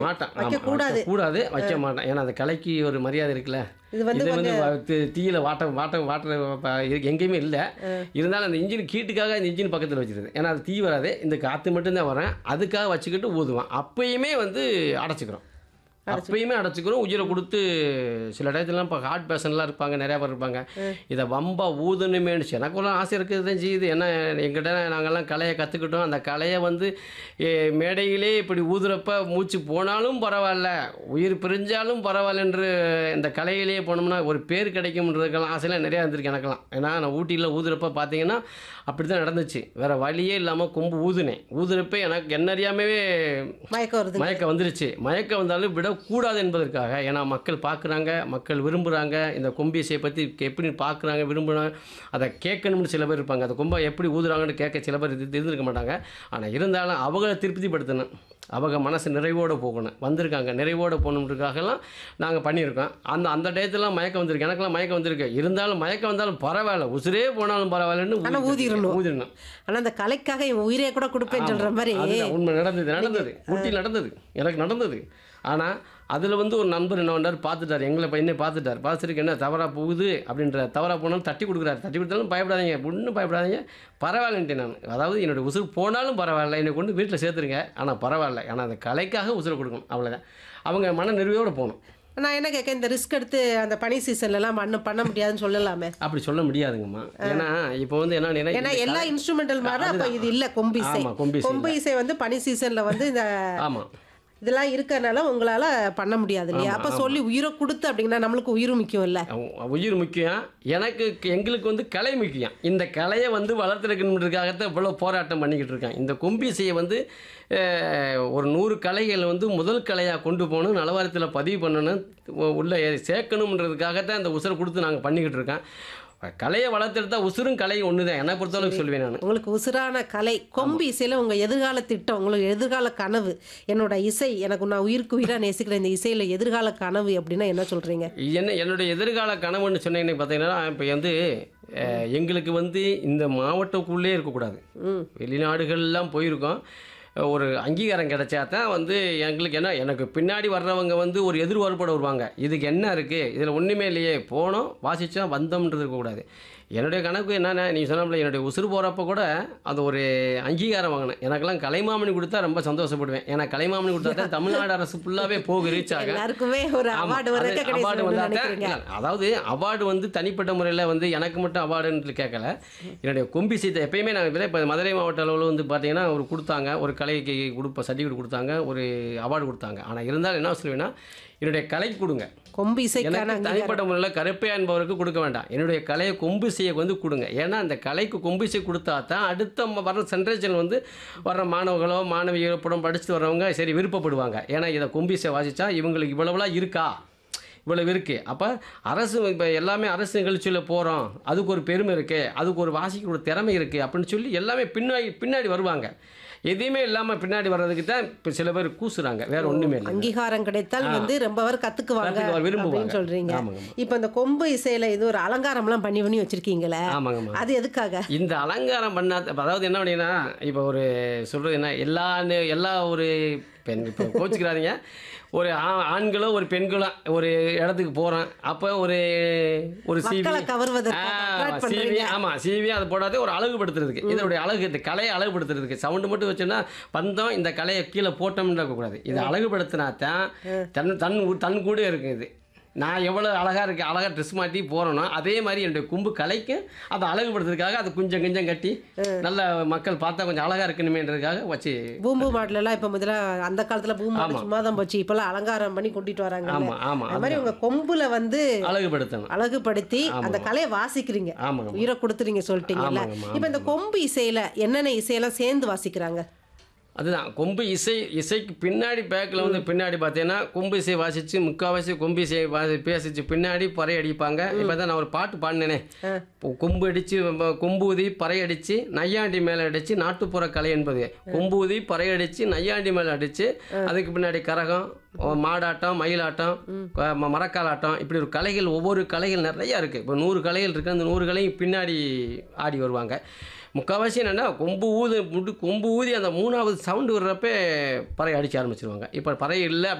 மாட்டேன். ஆமா. வைக்கக்கூடாது. வைக்கக்கூடாது, வைக்க மாட்டேன். ஏன்னா அந்த கலைக்கு ஒரு மரியாதை இருக்குல்ல. இது வந்து இது வந்து கொஞ்சம் தீயில வாட்டுற எங்கேயுமே இல்லை. இருந்தாலும் அந்த இன்ஜின் கீட்டுக்காக இந்த இன்ஜின் பக்கத்தில் வச்சிருது. ஏன்னா அது தீ வராது, இந்த காற்று மட்டும்தான் வரேன். அதுக்காக வச்சுக்கிட்டு ஊதுவான். அப்பயுமே வந்து அடைச்சிக்கிறோம். அப்பயுமே அடைச்சிக்கிறோம். உயிரை கொடுத்து சில டயத்துலலாம் இப்போ ஹார்ட் பேஷண்ட்லாம் இருப்பாங்க, நிறையா பேர் இருப்பாங்க. இதை வம்பா ஊதணுமேனு எனக்குள்ள ஆசை இருக்குது தான் செய்யுது. ஏன்னா எங்கிட்ட நாங்கள்லாம் கலையை கற்றுக்கிட்டோம். அந்த கலையை வந்து மேடையிலே இப்படி ஊதுறப்ப மூச்சு போனாலும் பரவாயில்ல, உயிர் பிரிஞ்சாலும் பரவாயில்லன்று இந்த கலையிலேயே போனோம்னா ஒரு பேர் கிடைக்கும்ன்றதுக்கெல்லாம் ஆசைலாம் நிறையா இருந்திருக்கு எனக்கெல்லாம். ஏன்னா நான் ஊட்டியில் ஊதுறப்ப பார்த்தீங்கன்னா அப்படி தான் நடந்துச்சு. வேறு வழியே இல்லாமல் கொம்பு ஊதுனேன். ஊதுறப்ப எனக்கு என்ன அறியாமவே மயக்கம் வந்துருச்சு. மயக்கம் வந்தாலும் விடக்கூடாது என்பதற்காக. ஏன்னா மக்கள் பார்க்குறாங்க, மக்கள் விரும்புகிறாங்க. இந்த கொம்பிசையை பற்றி எப்படி பார்க்குறாங்க, விரும்புகிறாங்க. அதை கேட்கணும்னு சில பேர் இருப்பாங்க. அந்த கொம்பை எப்படி ஊதுறாங்கன்னு கேட்க சில பேர் இருந்திருக்க மாட்டாங்க. ஆனால் இருந்தாலும் அவங்கள திருப்திப்படுத்தணும். அவங்க மனசு நிறைவோடு போகணும். வந்திருக்காங்க, நிறைவோடு போகணுன்றதுக்காகலாம் நாங்கள் பண்ணியிருக்கோம். அந்த டயத்துலாம் மயக்கம் வந்திருக்கு. எனக்கெல்லாம் மயக்கம் வந்திருக்கு. இருந்தாலும் மயக்கம் வந்தாலும் பரவாயில்ல, உசுரே போனாலும் பரவாயில்லன்னு ஊதிடணும். ஆனால் அந்த கலைக்காக என் உயிரே கூட கொடுப்பேன்னு சொல்கிற மாதிரி உண்மை நடந்தது. ஊட்டியில் நடந்தது, எனக்கு நடந்தது. ஆனால் அதில் வந்து ஒரு நண்பர் என்ன பண்ணார், பார்த்துட்டார், எங்களை பையனே பார்த்துட்டு என்ன தவறாக போகுது அப்படின்ற, தவறாக போனாலும் தட்டி கொடுக்குறாரு. தட்டி கொடுத்தாலும் பயப்படாதீங்க, ஒன்றும் பயப்படாதீங்க, பரவாயில்லன்ட்டேன் நான். அதாவது என்னுடைய உசுறு போனாலும் பரவாயில்ல, என்னை கொண்டு வீட்டில் சேர்த்துருங்க, ஆனால் பரவாயில்ல, ஆனால் அந்த கலைக்காக உசுரை கொடுக்கணும், அவ்வளோதான். அவங்க மன நிறைவோடு போகணும். நான் என்ன கேட்க, இந்த ரிஸ்க் எடுத்து அந்த பனி சீசன்லாம் பண்ண முடியாதுன்னு சொல்லலாமே? அப்படி சொல்ல முடியாதுங்கம்மா. ஏன்னா இப்போ வந்து ஏன்னா எல்லா இன்ஸ்ட்ருமெண்டல் மாதிரி அப்போ இது இல்லை. கொம்பு இசை வந்து பனி சீசனில் வந்து இந்த இதெல்லாம் இருக்கிறதுனால உங்களால் பண்ண முடியாது இல்லையா? அப்போ சொல்லி உயிரை கொடுத்து அப்படின்னா நம்மளுக்கு உயிர் முக்கியம் இல்லை? உயிர் முக்கியம். எங்களுக்கு வந்து கலை முக்கியம். இந்த கலையை வந்து வளர்த்துருக்கணுன்றதுக்காகத்தான் இவ்வளோ போராட்டம் பண்ணிக்கிட்டு இருக்கேன். இந்த கொம்பிசையை வந்து ஒரு 100 கலைகள் வந்து முதல் கலையாக கொண்டு போகணும், நலவாரியத்தில் பதிவு பண்ணணும், உள்ளே சேர்க்கணுன்றதுக்காகத்தான் இந்த உசுரை கொடுத்து நாங்கள் பண்ணிக்கிட்டு இருக்கேன். கலையை வளர்த்துட்டா உசுரும் கலை ஒன்று தான் என்னை பொறுத்தளவுக்கு சொல்லுவேன் நான். உங்களுக்கு உசுரான கலை கொம்பு இசையில் உங்கள் எதிர்கால திட்டம், உங்களுக்கு எதிர்கால கனவு, என்னோட இசை, எனக்கு நான் உயிருக்கு உயிராக நேசிக்கிற இந்த இசையில் எதிர்கால கனவு அப்படின்னா என்ன சொல்கிறீங்க? என்னுடைய எதிர்கால கனவுன்னு சொன்னீங்கன்னு பார்த்தீங்கன்னா, இப்போ வந்து எங்களுக்கு வந்து இந்த மாவட்டக்குள்ளே இருக்கக்கூடாது, வெளிநாடுகள்லாம் போயிருக்கோம். ஒரு அங்கீகாரம் கிடைச்சா தான் வந்து எங்களுக்கு எனக்கு பின்னாடி வர்றவங்க வந்து ஒரு எதிர்பார்ப்போடு வருவாங்க. இதுக்கு என்ன இருக்குது, இதில் ஒன்றுமே இல்லையே, போனோம் வாசித்தோம் வந்தோம்ன்றது இருக்கக்கூடாது. என்னுடைய கணக்கு என்னென்ன, நீ சொன்னப்பல என்னுடைய உசுறு போகிறப்ப கூட அது ஒரு அங்கீகாரம் வாங்கினேன். எனக்கெல்லாம் கலைமாமணி கொடுத்தா ரொம்ப சந்தோஷப்படுவேன். ஏன்னா கலைமாமணி கொடுத்தா தான் தமிழ்நாடு அரசு ஃபுல்லாகவே ரீச் ஆகும். அவார்டு வந்தால் அதாவது அவார்டு வந்து தனிப்பட்ட முறையில் வந்து எனக்கு மட்டும் அவார்டுன்னு கேட்கல. என்னுடைய கொம்பிசை எப்பயுமே நாங்கள் இப்போ மதுரை மாவட்ட அளவில் வந்து பார்த்தீங்கன்னா ஒரு கொடுத்தாங்க, ஒரு கலைக்கு சர்டிஃபிகேட் கொடுத்தாங்க, ஒரு அவார்டு கொடுத்தாங்க. ஆனால் இருந்தாலும் என்ன சொல்லுவேன்னா, என்னுடைய கலைக்கு கொடுங்க. கொம்பு இசை தனிப்பட்ட முறையில் கருப்பையா என்பவருக்கு கொடுக்க வேண்டாம். என்னுடைய கலையை கொம்பு இசையை வந்து கொடுங்க. ஏன்னா அந்த கலைக்கு கொம்பு இசை கொடுத்தா தான் அடுத்த வர ஜென்ரேஷன் வந்து வர்ற மாணவர்களோ மாணவிகளோ படம் படிச்சுட்டு வர்றவங்க சரி விருப்பப்படுவாங்க. ஏன்னா இதை கொம்பு இசை வாசித்தா இவங்களுக்கு இவ்வளவுலாம் இருக்கா, இவ்வளவு இருக்குது. அப்போ அரசு இப்போ எல்லாமே அரசு நிகழ்ச்சியில் போகிறோம், அதுக்கு ஒரு பெருமை இருக்குது, அதுக்கு ஒரு வாசிக்க ஒரு திறமை இருக்குது அப்படின்னு சொல்லி எல்லாமே பின்னாடி வருவாங்க. எதையுமே இல்லாமல் பின்னாடி வர்றதுக்கு தான் இப்போ சில பேர் கூசுறாங்க, வேற ஒன்றுமே இல்லை. அங்கீகாரம் கிடைத்தால் வந்து ரொம்ப பேர் கற்றுக்குவாங்க விரும்புவாங்க சொல்கிறீங்க. இப்போ இந்த கொம்பு இசையில் இது ஒரு அலங்காரம்லாம் பண்ணி வச்சுருக்கீங்களே? ஆமாங்கம்மா. அது எதுக்காக இந்த அலங்காரம் பண்ணாத? அதாவது என்ன அப்படின்னா, இப்போ ஒரு சொல்கிறது என்ன, எல்லா ஒரு பெண் இப்போ கோச்சிக்கிறாதீங்க, ஒரு ஆண்களோ ஒரு பெண்களோ ஒரு இடத்துக்கு போகிறோம், அப்போ ஒரு சிவி ஆமாம் சிவி அதை போடாதே ஒரு அழகுபடுத்துறதுக்கு, இதோடைய அழகு, இந்த கலையை அழகுபடுத்துறதுக்கு சவுண்டு மட்டும் வச்சோன்னா பந்தம் இந்த கலையை கீழே போட்டோம்னு இருக்கக்கூடாது. இதை அழகுபடுத்தினா தான் தன் கூட இருக்குது. நான் எவ்வளோ அழகாக ட்ரெஸ் மாட்டி போகிறேனோ அதே மாதிரி என்னுடைய கொம்பு கலைக்கு அதை அழகுபடுத்துறதுக்காக அதை கொஞ்சம் கட்டி நல்ல மக்கள் பார்த்தா கொஞ்சம் அழகாக இருக்கணுமேன்றதுக்காக வச்சு. பூம்பு மாடலாம் இப்போ முதல்ல அந்த காலத்தில் பூம்பு மாடல் சும்மா தான் போச்சு, இப்போல்லாம் அலங்காரம் பண்ணி கொண்டுட்டு வராங்க. ஆமாம் ஆமாம், அது மாதிரி உங்கள் கொம்புல வந்து அழகுபடுத்தி அந்த கலையை வாசிக்கிறீங்க, உயிரை கொடுத்துறீங்க சொல்லிட்டீங்கல்ல. இப்போ இந்த கொம்பு இசையில் என்னென்ன இசையெல்லாம் சேர்ந்து வாசிக்கிறாங்க? அதுதான் கொம்பு இசைக்கு பின்னாடி பேக்கில் வந்து பின்னாடி பார்த்தீங்கன்னா கொம்பு இசை வாசித்து முக்கால்வாசி கொம்பு இசை பேசிச்சு பின்னாடி பறை அடிப்பாங்க. இப்போ தான் நான் ஒரு பாட்டு பாடினேனே, கொம்பு அடித்து கொம்பு ஊதி பறை அடித்து நையாண்டி மேலே அடித்து நாட்டுப்புற கலை என்பது. கொம்பு ஊதி பறை அடித்து நையாண்டி மேலே அடித்து அதுக்கு பின்னாடி கரகம், மாடாட்டம், மயிலாட்டம், மரக்காலாட்டம், இப்படி ஒரு கலைகள், ஒவ்வொரு கலைகள் நிறையா இருக்குது. இப்போ 100 கலைகள் இருக்குது. அந்த 100 கலையும் பின்னாடி ஆடி வருவாங்க. முக்கால்வாசி என்னென்னா கொம்பு ஊதி அந்த 3வது சவுண்டு வர்றப்ப பறை அடிக்க ஆரம்பிச்சிருவாங்க. இப்போ பறை இல்லை